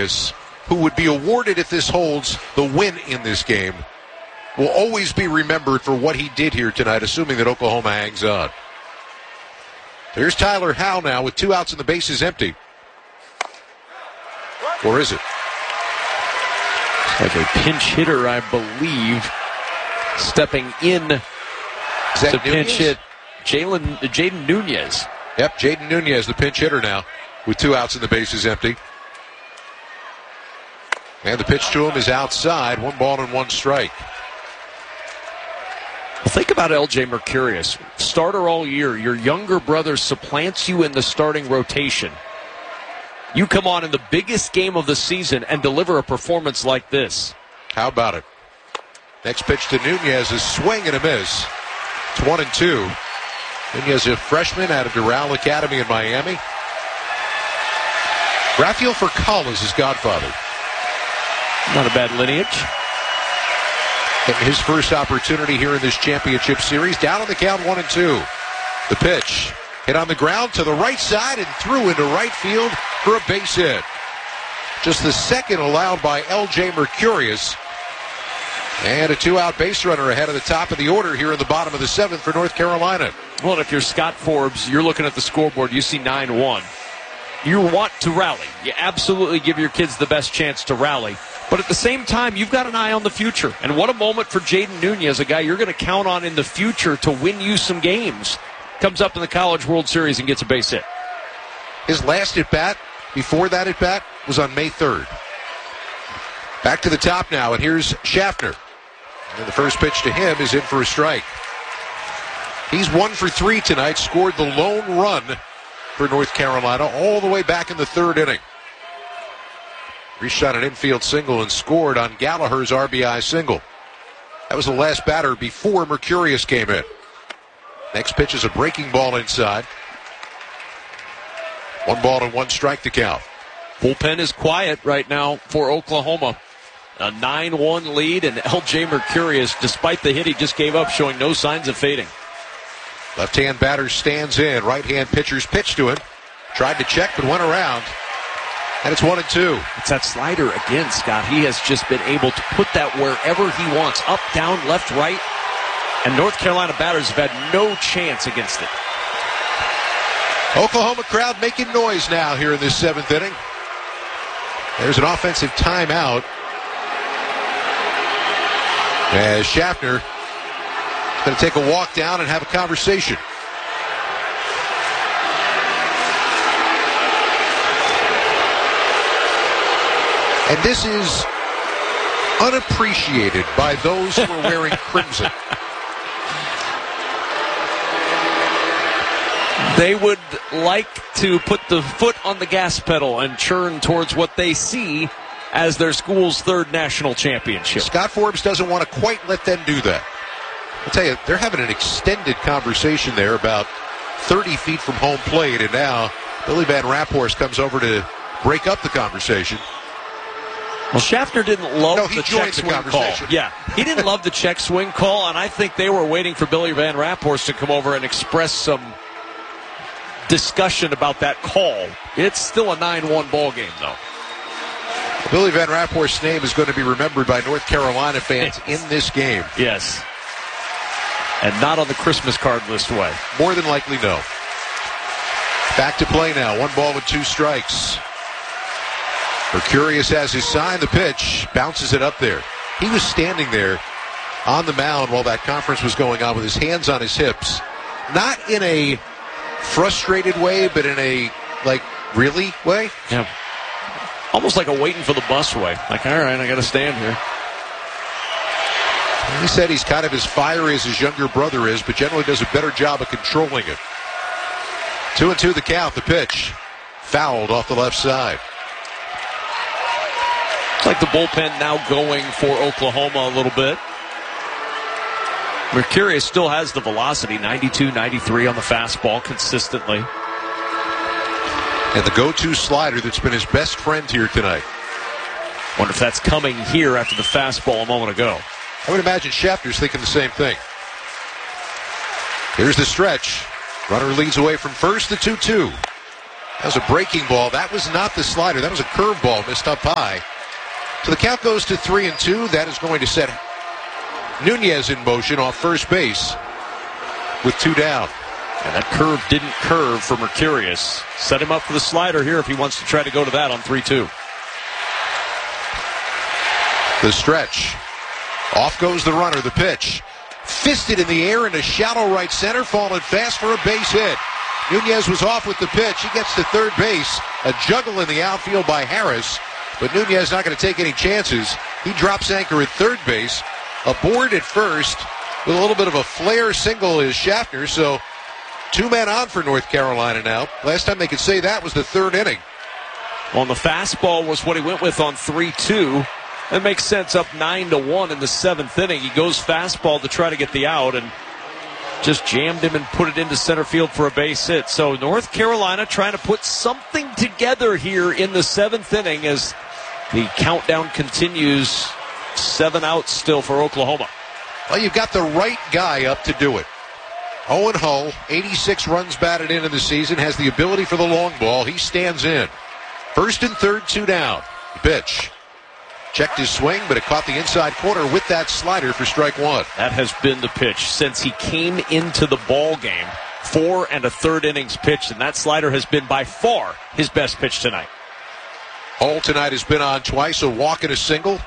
Curious, who would be awarded if this holds the win in this game, will always be remembered for what he did here tonight, assuming that Oklahoma hangs on. There's Tyler Howe now with 2 outs and the bases empty. Or is it? Like a pinch hitter, I believe, stepping in to pinch hit Jaden Nunez. Yep, Jaden Nunez, the pinch hitter now, with 2 outs and the bases empty. And the pitch to him is outside, 1 ball and 1 strike. Well, think about L.J. Mercurius. Starter all year. Your younger brother supplants you in the starting rotation. You come on in the biggest game of the season and deliver a performance like this. How about it? Next pitch to Nunez is swing and a miss. It's 1-2. Nunez, a freshman out of Doral Academy in Miami. Rafael Furcal is his godfather. Not a bad lineage. Getting his first opportunity here in this championship series. Down on the count, 1-2. The pitch hit on the ground to the right side and through into right field for a base hit. Just the second allowed by L.J. Mercurius. And a 2-out base runner ahead of the top of the order here in the bottom of the 7th for North Carolina. Well, if you're Scott Forbes, you're looking at the scoreboard, you see 9-1. You want to rally. You absolutely give your kids the best chance to rally. But at the same time, you've got an eye on the future. And what a moment for Jaden Nunez, a guy you're going to count on in the future to win you some games. Comes up in the College World Series and gets a base hit. His last at-bat, before that at-bat, was on May 3rd. Back to the top now, and here's Schaffner. And the first pitch to him is in for a strike. He's 1 for 3 tonight, scored the lone run for North Carolina all the way back in the 3rd inning. Reached on an infield single and scored on Gallagher's RBI single. That was the last batter before Mercurius came in. Next pitch is a breaking ball inside. 1 ball and 1 strike to count. Bullpen is quiet right now for Oklahoma. A 9-1 lead, and L.J. Mercurius, despite the hit he just gave up, showing no signs of fading. Left-hand batter stands in. Right-hand pitcher's pitch to him. Tried to check, but went around. And it's 1-2. It's that slider again, Scott. He has just been able to put that wherever he wants. Up, down, left, right. And North Carolina batters have had no chance against it. Oklahoma crowd making noise now here in this 7th inning. There's an offensive timeout. As Schaffner is going to take a walk down and have a conversation. And this is unappreciated by those who are wearing crimson. They would like to put the foot on the gas pedal and churn towards what they see as their school's 3rd national championship. Scott Forbes doesn't want to quite let them do that. I'll tell you, they're having an extended conversation there about 30 feet from home plate, and now Billy Van Raphorst comes over to break up the conversation. Well, Schaffner didn't love the check swing call. Yeah, he didn't love the check swing call, and I think they were waiting for Billy Van Raphorst to come over and express some discussion about that call. It's still a 9-1 ball game, though. Billy Van Raphorst's name is going to be remembered by North Carolina fans in this game. Yes. And not on the Christmas card list way. More than likely, no. Back to play now. 1 ball with 2 strikes. Mercurius has his sign. The pitch bounces it up there. He was standing there on the mound while that conference was going on with his hands on his hips. Not in a frustrated way, but in a, like, really way. Yeah. Almost like a waiting for the bus way. Like, all right, I got to stand here. He said he's kind of as fiery as his younger brother is, but generally does a better job of controlling it. 2-2 the count. The pitch fouled off the left side. It's like the bullpen now going for Oklahoma a little bit. Mercurius still has the velocity, 92, 93 on the fastball consistently. And the go-to slider that's been his best friend here tonight. Wonder if that's coming here after the fastball a moment ago. I would imagine Schaffner's thinking the same thing. Here's the stretch. Runner leads away from first, the 2-2. That was a breaking ball. That was not the slider. That was a curveball missed up high. So the count goes to 3-2. That is going to set Nunez in motion off first base with 2 down. And that curve didn't curve for Mercurius. Set him up for the slider here if he wants to try to go to that on 3-2. The stretch. Off goes the runner. The pitch. Fisted in the air into shallow right center. Falling fast for a base hit. Nunez was off with the pitch. He gets to third base. A juggle in the outfield by Harris. But Nunez not going to take any chances. He drops anchor at third base. Aboard at first with a little bit of a flare single is Schaffner. So 2 men on for North Carolina now. Last time they could say that was the third inning. Well, the fastball was what he went with on 3-2. That makes sense. Up 9-1 in the 7th inning. He goes fastball to try to get the out and just jammed him and put it into center field for a base hit. So North Carolina trying to put something together here in the 7th inning as the countdown continues. 7 outs still for Oklahoma. Well, you've got the right guy up to do it. Owen Hull, 86 runs batted in the season, has the ability for the long ball. He stands in. First and third, 2 down. Pitch. Checked his swing, but it caught the inside corner with that slider for strike 1. That has been the pitch since he came into the ball game. 4 1/3 innings pitched, and that slider has been by far his best pitch tonight. Hull tonight has been on twice, a walk and a single.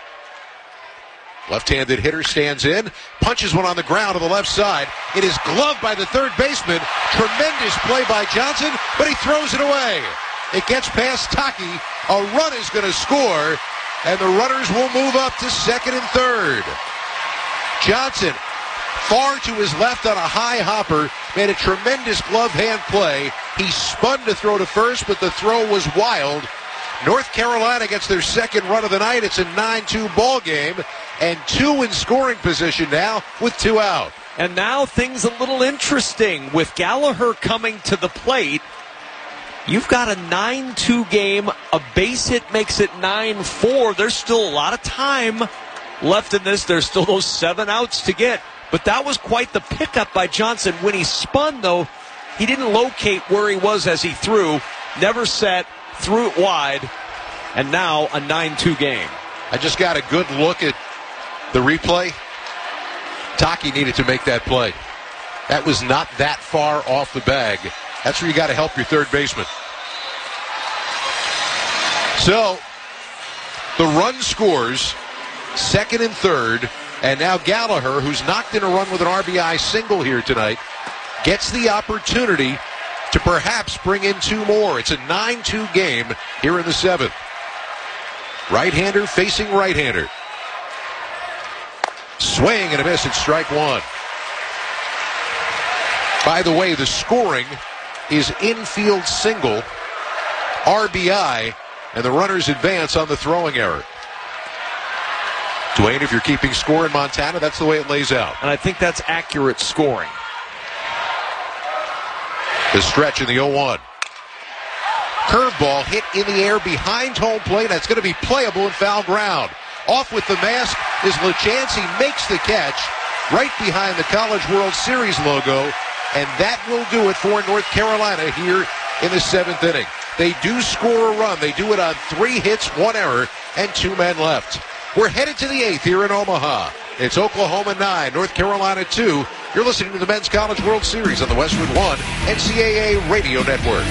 Left-handed hitter stands in, punches one on the ground on the left side. It is gloved by the third baseman. Tremendous play by Johnson, but he throws it away. It gets past Taki. A run is going to score, and the runners will move up to second and third. Johnson, far to his left on a high hopper, made a tremendous glove hand play. He spun to throw to first, but the throw was wild. North Carolina gets their second run of the night. It's a 9-2 ball game, and 2 in scoring position now with 2 out. And now things a little interesting with Gallagher coming to the plate. You've got a 9-2 game. A base hit makes it 9-4. There's still a lot of time left in this. There's still those 7 outs to get. But that was quite the pickup by Johnson. When he spun, though, he didn't locate where he was as he threw. Never set, threw it wide, and now a 9-2 game. I just got a good look at the replay. Taki needed to make that play. That was not that far off the bag. That's where you got to help your third baseman. So, the run scores, second and third, and now Gallagher, who's knocked in a run with an RBI single here tonight, gets the opportunity to perhaps bring in 2 more. It's a 9-2 game here in the 7th. Right-hander facing right-hander. Swing and a miss at strike 1. By the way, the scoring is infield single, RBI, and the runners advance on the throwing error. Dwayne, if you're keeping score in Montana, that's the way it lays out. And I think that's accurate scoring. The stretch in the 0-1. Curveball hit in the air behind home plate. That's going to be playable in foul ground. Off with the mask is Lachance. Makes the catch right behind the College World Series logo. And that will do it for North Carolina here in the 7th inning. They do score a run. They do it on 3 hits, 1 error, and 2 men left. We're headed to the 8th here in Omaha. It's Oklahoma 9, North Carolina 2. You're listening to the Men's College World Series on the Westwood One NCAA Radio Network.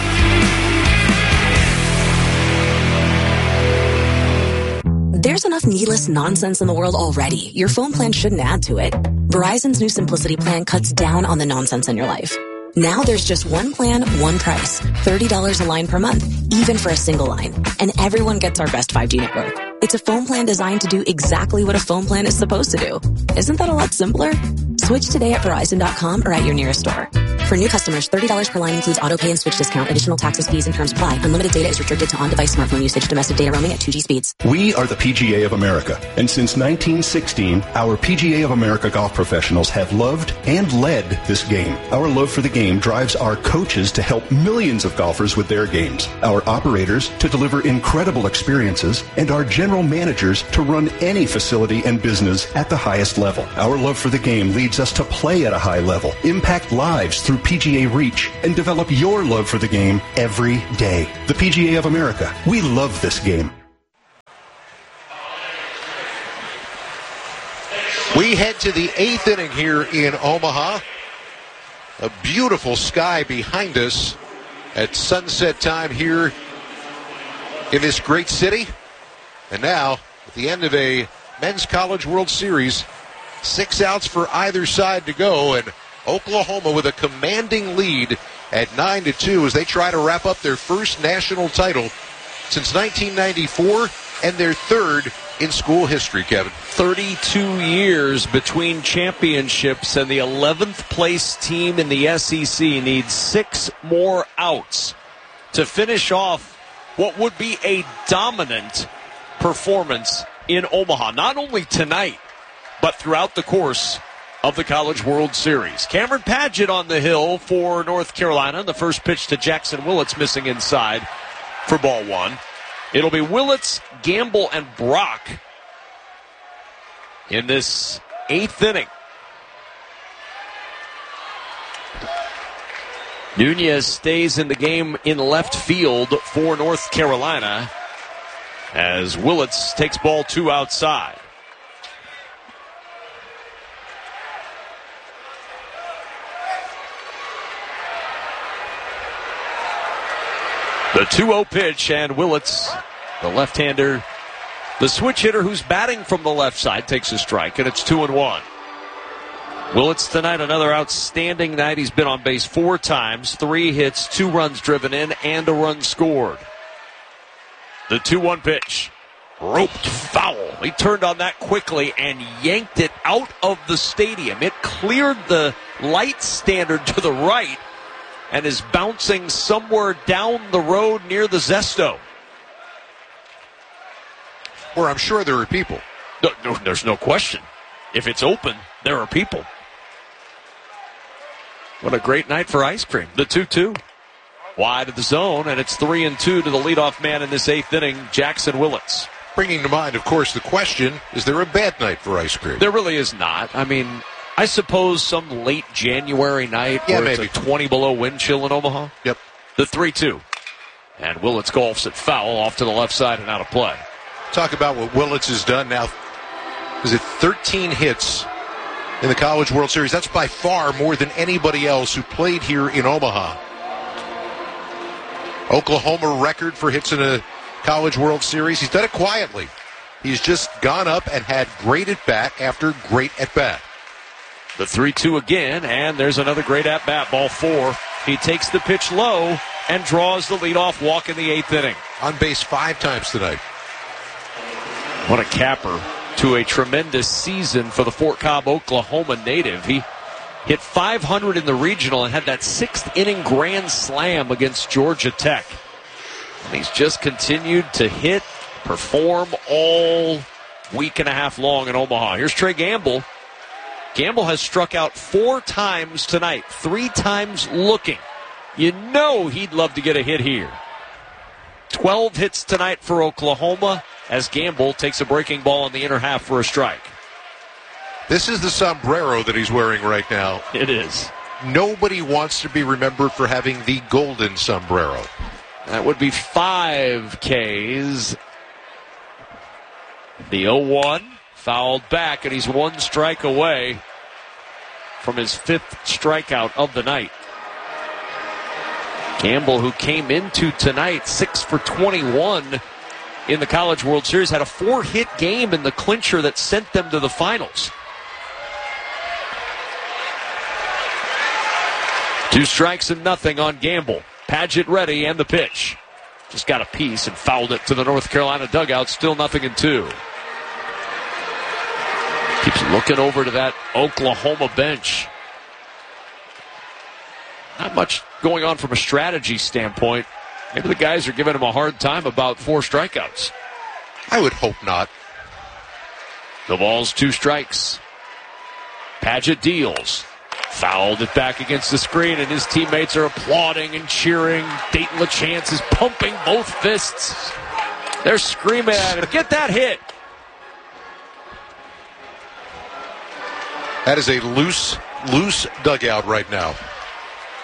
There's enough needless nonsense in the world already. Your phone plan shouldn't add to it. Verizon's new Simplicity plan cuts down on the nonsense in your life. Now there's just one plan, one price. $30 a line per month, even for a single line. And everyone gets our best 5G network. It's a phone plan designed to do exactly what a phone plan is supposed to do. Isn't that a lot simpler? Switch today at Verizon.com or at your nearest store. For new customers, $30 per line includes auto pay and switch discount. Additional taxes, fees, and terms apply. Unlimited data is restricted to on-device smartphone usage. Domestic data roaming at 2G speeds. We are the PGA of America, and since 1916, our PGA of America golf professionals have loved and led this game. Our love for the game drives our coaches to help millions of golfers with their games, our operators to deliver incredible experiences, and our general managers to run any facility and business at the highest level. Our love for the game leads us to play at a high level, impact lives through PGA Reach and develop your love for the game every day. The PGA of America. We love this game. We head to the 8th inning here in Omaha. A beautiful sky behind us at sunset time here in this great city. And now, at the end of a Men's College World Series, 6 outs for either side to go, and Oklahoma with a commanding lead at 9-2 as they try to wrap up their first national title since 1994 and their third in school history, Kevin. 32 years between championships, and the 11th place team in the SEC needs 6 more outs to finish off what would be a dominant performance in Omaha, not only tonight, but throughout the course of the College World Series. Cameron Padgett on the hill for North Carolina. The first pitch to Jackson Willits, missing inside for ball 1. It'll be Willits, Gamble, and Brock in this 8th inning. Nunez stays in the game in left field for North Carolina as Willits takes ball 2 outside. The 2-0 pitch, and Willits, the left-hander, the switch hitter who's batting from the left side, takes a strike, and it's 2-1. Willits tonight, another outstanding night. He's been on base 4 times, 3 hits, 2 runs driven in, and a run scored. The 2-1 pitch, roped foul. He turned on that quickly and yanked it out of the stadium. It cleared the light standard to the right and is bouncing somewhere down the road near the Zesto, where I'm sure there are people. No, there's no question. If it's open, there are people. What a great night for ice cream. The 2-2. Wide of the zone, and it's 3-2 to the leadoff man in this 8th inning, Jackson Willits. Bringing to mind, of course, the question, is there a bad night for ice cream? There really is not. I mean, I suppose some late January night where maybe it's a 20 below wind chill in Omaha. Yep. The 3-2. And Willits golfs it foul off to the left side and out of play. Talk about what Willits has done now. Is it 13 hits in the College World Series? That's by far more than anybody else who played here in Omaha. Oklahoma record for hits in a College World Series. He's done it quietly. He's just gone up and had great at-bat after great at-bat. The 3-2 again, and there's another great at-bat, ball 4. He takes the pitch low and draws the leadoff walk in the 8th inning. On base 5 times tonight. What a capper to a tremendous season for the Fort Cobb, Oklahoma native. He hit 500 in the regional and had that 6th inning grand slam against Georgia Tech. And he's just continued to hit, perform all week and a half long in Omaha. Here's Trey Gamble. Gamble has struck out 4 times tonight, 3 times looking. You know he'd love to get a hit here. 12 hits tonight for Oklahoma as Gamble takes a breaking ball in the inner half for a strike. This is the sombrero that he's wearing right now. It is. Nobody wants to be remembered for having the golden sombrero. That would be 5 Ks. The 0-1 fouled back, and he's 1 strike away from his 5th strikeout of the night. Gamble, who came into tonight 6 for 21 in the College World Series, had a 4-hit game in the clincher that sent them to the finals. 2 strikes and nothing on Gamble. Padgett ready, and the pitch. Just got a piece and fouled it to the North Carolina dugout. Still 0-2. Keeps looking over to that Oklahoma bench. Not much going on from a strategy standpoint. Maybe the guys are giving him a hard time about 4 strikeouts. I would hope not. The ball's 2 strikes. Padgett deals. Fouled it back against the screen, and his teammates are applauding and cheering. Dayton LaChance is pumping both fists. They're screaming at him, get that hit. That is a loose dugout right now.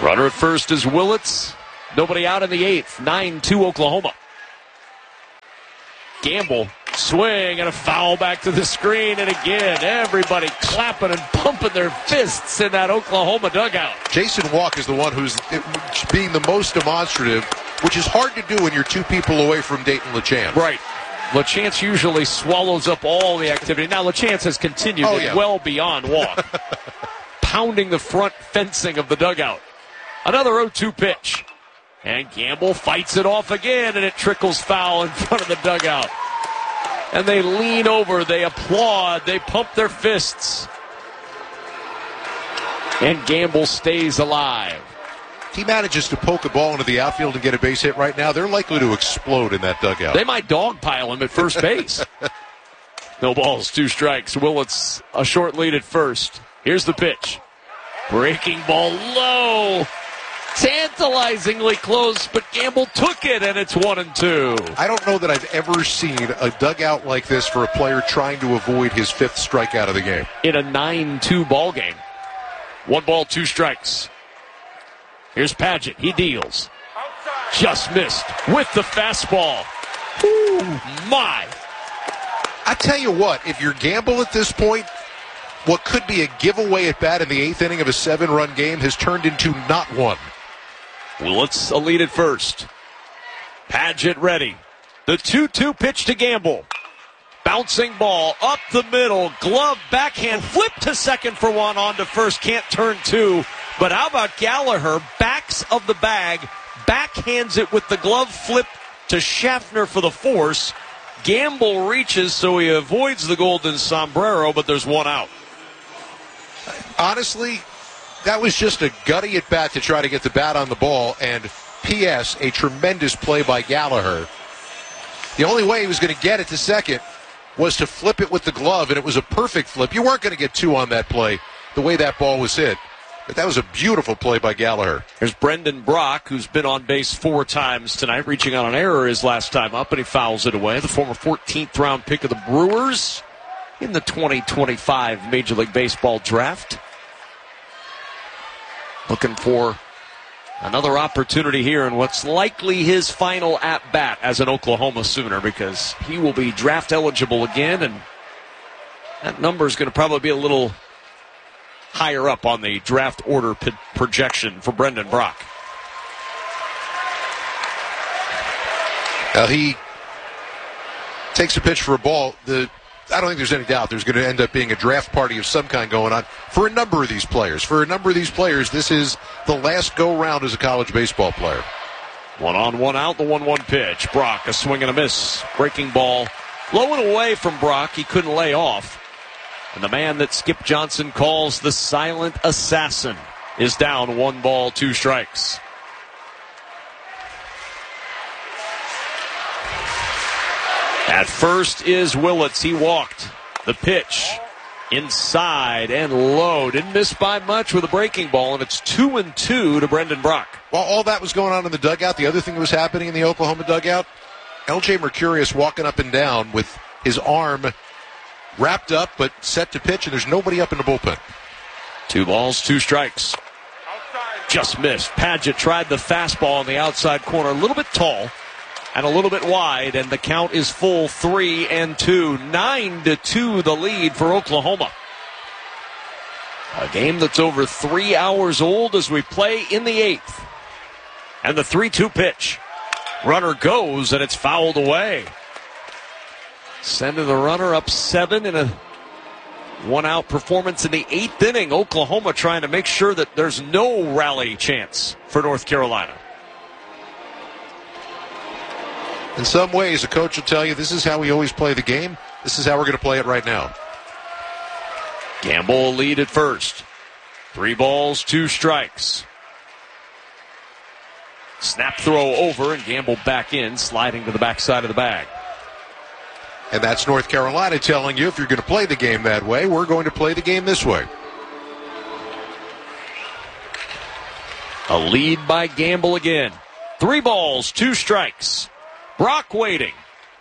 Runner at first is Willits. Nobody out in the 8th. 9-2 Oklahoma. Gamble, swing, and a foul back to the screen. And again, everybody clapping and pumping their fists in that Oklahoma dugout. Jason Walk is the one who's being the most demonstrative, which is hard to do when you're 2 people away from Dayton LaChance. Right. LaChance usually swallows up all the activity. Now, LaChance has continued well beyond Walk, pounding the front fencing of the dugout. Another 0-2 pitch. And Gamble fights it off again, and it trickles foul in front of the dugout. And they lean over, they applaud, they pump their fists. And Gamble stays alive. If he manages to poke a ball into the outfield and get a base hit right now, they're likely to explode in that dugout. They might dogpile him at first base. No balls, 2 strikes. Willits a short lead at first. Here's the pitch. Breaking ball low. Tantalizingly close, but Gamble took it, and it's 1-2. I don't know that I've ever seen a dugout like this for a player trying to avoid his 5th strikeout of the game. In a 9-2 ball game. 1 ball, 2 strikes. Here's Padgett. He deals. Just missed with the fastball. Ooh, my. I tell you what, if you're Gamble at this point, what could be a giveaway at bat in the 8th inning of a 7-run game has turned into not one. Willits a lead at first. Padgett ready. The 2-2 pitch to Gamble. Bouncing ball up the middle. Glove backhand. Flip to second for 1. On to first. Can't turn 2. But how about Gallagher? Backs of the bag. Backhands it with the glove flip to Schaffner for the force. Gamble reaches, so he avoids the golden sombrero, but there's 1 out. Honestly, that was just a gutty at bat to try to get the bat on the ball, and P.S., a tremendous play by Gallagher. The only way he was going to get it to second was to flip it with the glove, and it was a perfect flip. You weren't going to get 2 on that play, the way that ball was hit. But that was a beautiful play by Gallagher. There's Brendan Brock, who's been on base 4 times tonight, reaching on an error his last time up, and he fouls it away. The former 14th round pick of the Brewers in the 2025 Major League Baseball draft. Looking for another opportunity here in what's likely his final at-bat as an Oklahoma Sooner, because he will be draft eligible again, and that number is going to probably be a little higher up on the draft order projection for Brendan Brock. He takes a pitch for a ball. I don't think there's any doubt there's going to end up being a draft party of some kind going on for a number of these players. For a number of these players, this is the last go-round as a college baseball player. 1 on, 1 out, the 1-1 pitch. Brock, a swing and a miss. Breaking ball. Low and away from Brock. He couldn't lay off. And the man that Skip Johnson calls the silent assassin is down 1 ball, 2 strikes. At first is Willits. He walked. The pitch inside and low. Didn't miss by much with a breaking ball, and it's 2-2 to Brendan Brock. While all that was going on in the dugout, the other thing that was happening in the Oklahoma dugout, L.J. Mercurius walking up and down with his arm wrapped up but set to pitch, and there's nobody up in the bullpen. 2 balls, 2 strikes. Just missed. Padgett tried the fastball on the outside corner, a little bit tall and a little bit wide, and the count is full, 3-2. 9-2 the lead for Oklahoma. A game that's over 3 hours old as we play in the 8th. And the 3-2 pitch. Runner goes, and it's fouled away. Sending the runner up 7 in a 1-out performance in the 8th inning. Oklahoma trying to make sure that there's no rally chance for North Carolina. In some ways, a coach will tell you this is how we always play the game. This is how we're going to play it right now. Gamble lead at first. 3 balls, 2 strikes. Snap throw over, and Gamble back in, sliding to the backside of the bag. And that's North Carolina telling you, if you're going to play the game that way, we're going to play the game this way. A lead by Gamble again. 3 balls, 2 strikes. Brock waiting.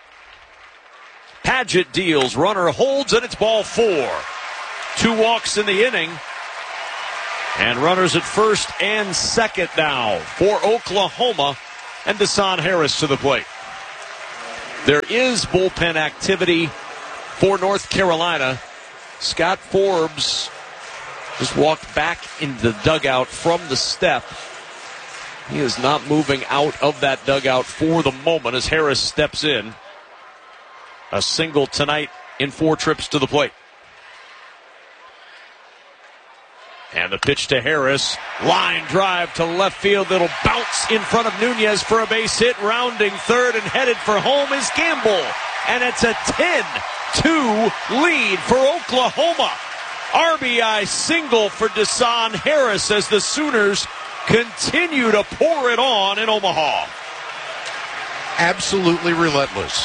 Padgett deals. Runner holds, and it's ball 4. 2 walks in the inning. And runners at first and second now for Oklahoma, and Deshaun Harris to the plate. There is bullpen activity for North Carolina. Scott Forbes just walked back into the dugout from the step. He is not moving out of that dugout for the moment as Harris steps in. A single tonight in 4 trips to the plate. And the pitch to Harris. Line drive to left field. It'll bounce in front of Nunez for a base hit. Rounding third and headed for home is Gamble. And it's a 10-2 lead for Oklahoma. RBI single for Deshaun Harris as the Sooners continue to pour it on in Omaha. Absolutely relentless.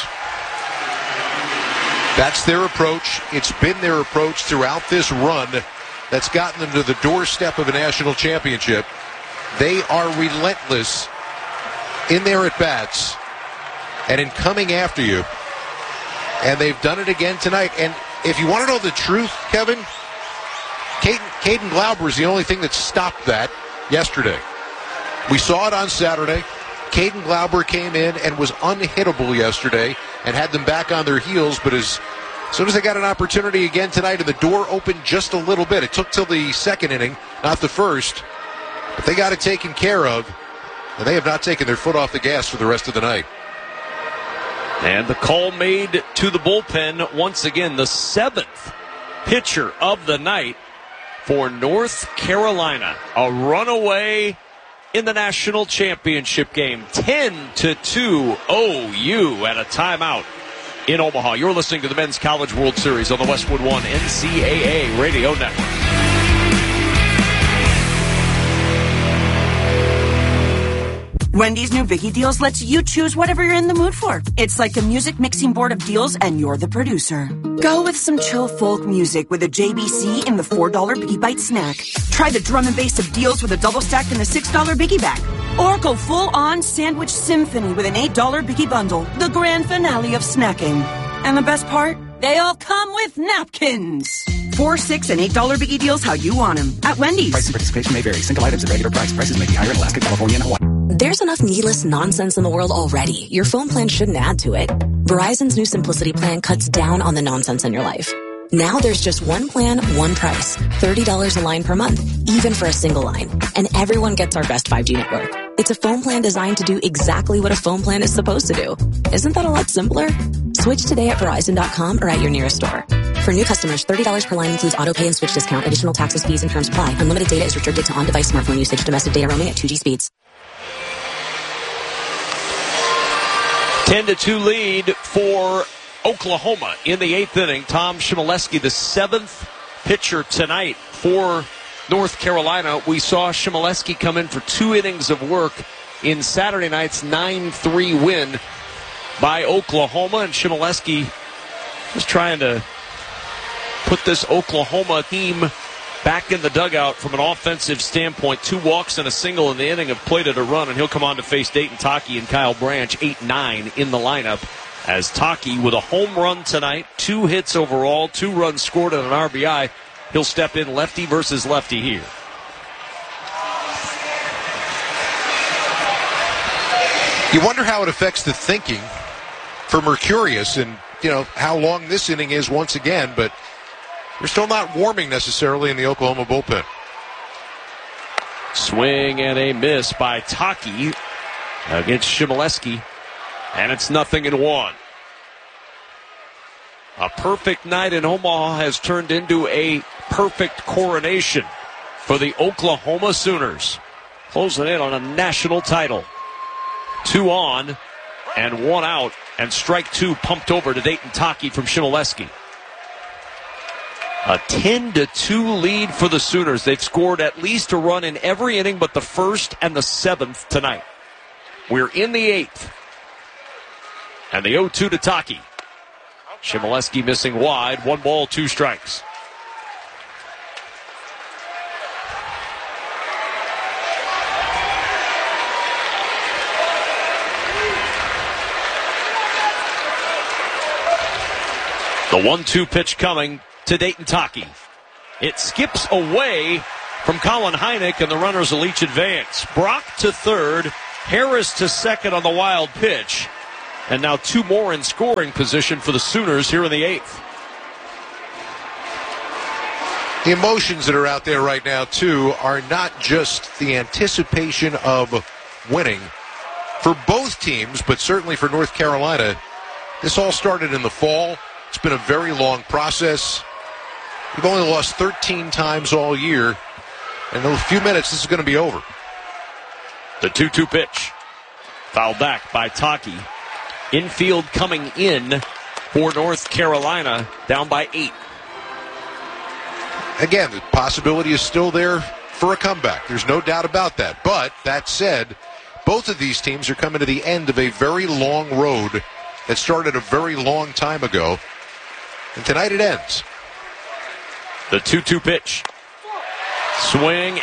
That's their approach. It's been their approach throughout this run that's gotten them to the doorstep of a national championship. They are relentless in their at-bats and in coming after you. And they've done it again tonight. And if you want to know the truth, Kevin, Caden Glauber is the only thing that stopped that yesterday. We saw it on Saturday. Caden Glauber came in and was unhittable yesterday and had them back on their heels, but as soon as they got an opportunity again tonight and the door opened just a little bit, it took till the second inning, not the first, but they got it taken care of, and they have not taken their foot off the gas for the rest of the night. And the call made to the bullpen, once again, the 7th pitcher of the night for North Carolina. A runaway in the national championship game. 10-2 OU at a timeout in Omaha. You're listening to the Men's College World Series on the Westwood One NCAA Radio Network. Wendy's new Biggie Deals lets you choose whatever you're in the mood for. It's like a music mixing board of deals, and you're the producer. Go with some chill folk music with a JBC in the $4 Biggie Bite snack. Try the drum and bass of deals with a double stack in the $6 Biggie Bag. Or go full-on sandwich symphony with an $8 Biggie Bundle, the grand finale of snacking. And the best part? They all come with napkins. $4, $6, and $8 Biggie Deals how you want them. At Wendy's. Price and participation may vary. Single items at regular price. Prices may be higher in Alaska, California, and Hawaii. There's enough needless nonsense in the world already. Your phone plan shouldn't add to it. Verizon's new Simplicity plan cuts down on the nonsense in your life. Now there's just one plan, one price. $30 a line per month, even for a single line. And everyone gets our best 5G network. It's a phone plan designed to do exactly what a phone plan is supposed to do. Isn't that a lot simpler? Switch today at Verizon.com or at your nearest store. For new customers, $30 per line includes auto pay and switch discount. Additional taxes, fees, and terms apply. Unlimited data is restricted to on-device smartphone usage. Domestic data roaming at 2G speeds. 10-2 lead for Oklahoma in the 8th inning. Tom Chmielewski, the 7th pitcher tonight for North Carolina. We saw Chmielewski come in for 2 innings of work in Saturday night's 9-3 win by Oklahoma. And Chmielewski was trying to put this Oklahoma team back in the dugout from an offensive standpoint. 2 walks and a single in the inning have plated a run, and he'll come on to face Dayton Taki and Kyle Branch, 8-9 in the lineup. As Taki with a home run tonight, 2 hits overall, 2 runs scored and an RBI. He'll step in lefty versus lefty here. You wonder how it affects the thinking for Mercurius and, how long this inning is once again, but they're still not warming necessarily in the Oklahoma bullpen. Swing and a miss by Taki against Chmielewski, and it's 0-1. A perfect night in Omaha has turned into a perfect coronation for the Oklahoma Sooners, closing in on a national title. 2 on and 1 out, and strike 2 pumped over to Dayton Taki from Chmielewski. A 10-2 lead for the Sooners. They've scored at least a run in every inning but the 1st and the 7th tonight. We're in the 8th. And the 0-2 to Taki. Chmielewski missing wide. 1 ball, 2 strikes. The 1-2 pitch coming to Dayton Taki. It skips away from Colin Heineck, and the runners will each advance. Brock to third, Harris to second on the wild pitch. And now two more in scoring position for the Sooners here in the eighth. The emotions that are out there right now, too, are not just the anticipation of winning. For both teams, but certainly for North Carolina, this all started in the fall. It's been a very long process. We've only lost 13 times all year. And in a few minutes, this is going to be over. The 2-2 pitch. Fouled back by Taki. Infield coming in for North Carolina, down by 8. Again, the possibility is still there for a comeback. There's no doubt about that. But that said, both of these teams are coming to the end of a very long road that started a very long time ago. And tonight it ends. The 2-2 pitch. Swing